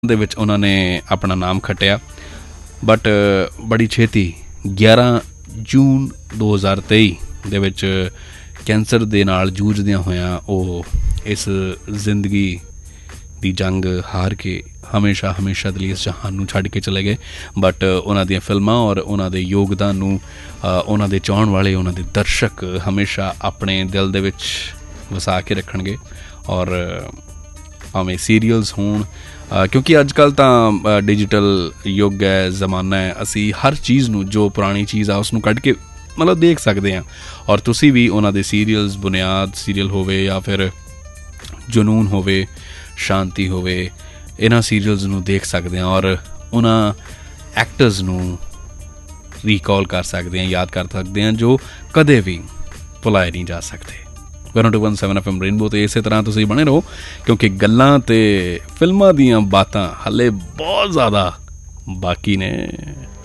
ਦੇ ਵਿੱਚ ਉਹਨਾਂ ਨੇ ਆਪਣਾ ਨਾਮ ਖੱਟਿਆ। ਬਟ ਬੜੀ ਛੇਤੀ 11 ਜੂਨ 2023 ਦੇ ਵਿੱਚ ਕੈਂਸਰ ਦੇ ਨਾਲ ਜੂਝਦਿਆਂ ਹੋਇਆਂ ਉਹ ਇਸ ਜ਼ਿੰਦਗੀ ਦੀ ਜੰਗ ਹਾਰ ਕੇ ਹਮੇਸ਼ਾ ਦੇ ਲਈ ਇਸ ਜਹਾਨ ਨੂੰ ਛੱਡ ਕੇ ਚਲੇ ਗਏ। ਬਟ ਉਹਨਾਂ ਦੀਆਂ ਫਿਲਮਾਂ ਔਰ ਉਹਨਾਂ ਦੇ ਯੋਗਦਾਨ ਨੂੰ ਉਹਨਾਂ ਦੇ ਚਾਹੁਣ ਵਾਲੇ, ਉਹਨਾਂ ਦੇ ਦਰਸ਼ਕ ਹਮੇਸ਼ਾ ਆਪਣੇ ਦਿਲ ਦੇ ਵਿੱਚ ਵਸਾ ਕੇ ਰੱਖਣਗੇ। ਔਰ ਭਾਵੇਂ ਸੀਰੀਅਲਸ ਹੋਣ, ਕਿਉਂਕਿ ਅੱਜ ਕੱਲ੍ਹ ਤਾਂ ਡਿਜੀਟਲ ਯੁੱਗ ਹੈ, ਜ਼ਮਾਨਾ ਹੈ, ਅਸੀਂ ਹਰ ਚੀਜ਼ ਨੂੰ, ਜੋ ਪੁਰਾਣੀ ਚੀਜ਼ ਆ ਉਸ ਨੂੰ ਕੱਢ ਕੇ ਮਤਲਬ ਦੇਖ ਸਕਦੇ ਹਾਂ। ਔਰ ਤੁਸੀਂ ਵੀ ਉਹਨਾਂ ਦੇ ਸੀਰੀਅਲਸ, ਬੁਨਿਆਦ ਸੀਰੀਅਲ ਹੋਵੇ ਜਾਂ ਫਿਰ ਜਨੂਨ ਹੋਵੇ, ਸ਼ਾਂਤੀ ਹੋਵੇ, ਇਹਨਾਂ ਸੀਰੀਅਲਸ ਨੂੰ ਦੇਖ ਸਕਦੇ ਹਾਂ ਔਰ ਉਹਨਾਂ ਐਕਟਰਸ ਨੂੰ ਰੀਕਾਲ ਕਰ ਸਕਦੇ ਹਾਂ, ਯਾਦ ਕਰ ਸਕਦੇ ਹਾਂ, ਜੋ ਕਦੇ ਵੀ ਭੁਲਾਏ ਨਹੀਂ ਜਾ ਸਕਦੇ। 102.7 FM ਰੇਨਬੋ 'ਤੇ ਇਸੇ ਤਰ੍ਹਾਂ ਤੁਸੀਂ ਬਣੇ ਰਹੋ, ਕਿਉਂਕਿ ਗੱਲਾਂ ਅਤੇ ਫਿਲਮਾਂ ਦੀਆਂ ਬਾਤਾਂ ਹਾਲੇ ਬਹੁਤ ਜ਼ਿਆਦਾ ਬਾਕੀ ਨੇ।